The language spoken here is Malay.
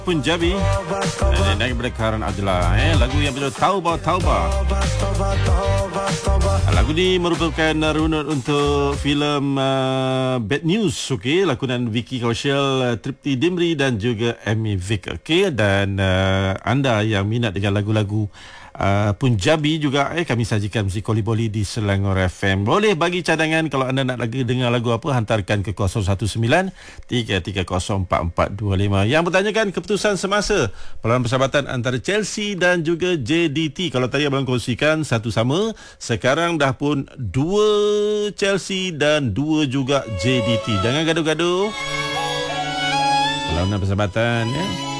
Punjabi naik daripada Karan Adla lagu yang berjudul Taubah Taubah. Lagu ni merupakan runut untuk filem Bad News, okey, lakonan Vicky Kaushal, Tripti Dimri dan juga Amy Vick, okey. Dan anda yang minat dengan lagu-lagu Punjabi juga kami sajikan musik Koliboli di Selangor FM. Boleh bagi cadangan kalau anda nak dengar lagu apa, hantarkan ke 019-330-4425. Yang bertanyakan keputusan semasa perlawanan persahabatan antara Chelsea dan juga JDT. Kalau tadi abang kongsikan satu sama, sekarang dah pun 2 Chelsea dan 2 juga JDT. Jangan gaduh-gaduh. Perlawanan persahabatan ya.